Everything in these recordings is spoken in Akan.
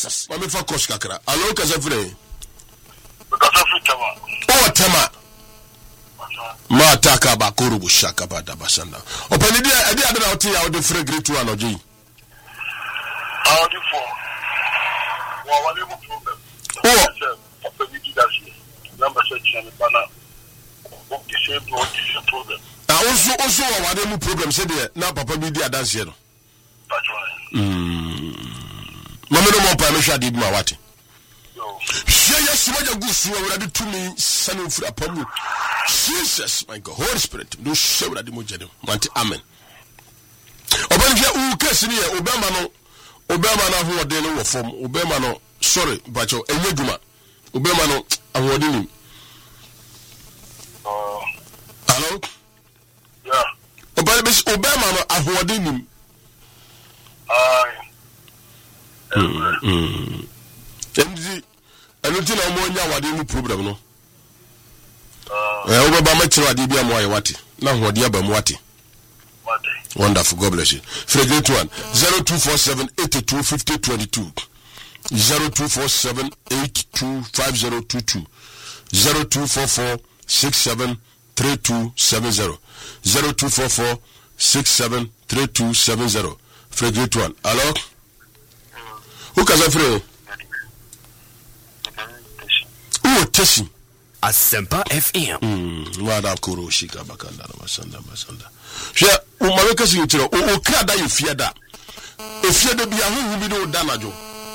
Jesus mame fa course kakra alo kasa free Tama o tema ma taka ba korubu shaka ba da basanda opani dia ade ade na oti ya ode free great one oji Audi for wale mo problem opani di dashi number search and bana o kise problem also wale mo problem say there na papa bi di adanse no mama no mo pa me hwa di ma wate Share your small goose, you already to me, son of Apamu. Jesus, my God, Holy Spirit, no show that the Mojado. Want amen. Obama, who Cassidy, Obama, who are dealing with from Obama, sorry, but your Enigma, Obama, awarding him. Hello? Yeah. Obama, awarding him. I don't know what you problem. No, Obama Chira Dibia Moyawati. Now, what the Abamwati. Wonderful, God bless you. Fragrant one 0247 82 50 22 0247 82 5022 0244 67 3270 0244 67 3270. Fragrant one. Hello? Who can I free? Teshi Asempa FM wada koro shika bakanda masanda hwe umaweka sinchiro o krada yefiada efiada bia hu bi no danajo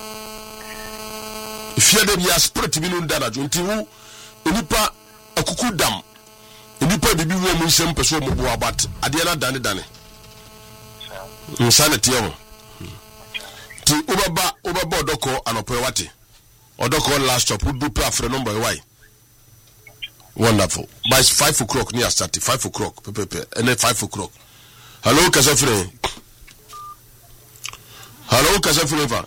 efiada bia spirit bi no danajo nti hu enipa akuku dam enipa bibi wo mu nsem peso mo bo abat ade na dane nsane tiyo ti obaba odoko anope wate Odoko last stop would be after number why. Wonderful. By 5 o'clock near start 5 o'clock. And then 5 o'clock. Hello, Kasafre. Hello, Kasafre.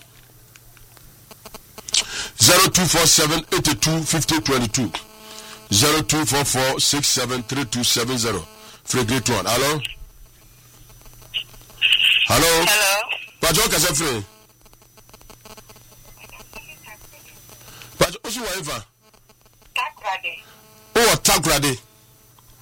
0247 82 50 22 0244 67 3270. Free great one. Hello. Hello. Pajo Kasafre. But also whatever. Takrade. Oh, Takrade.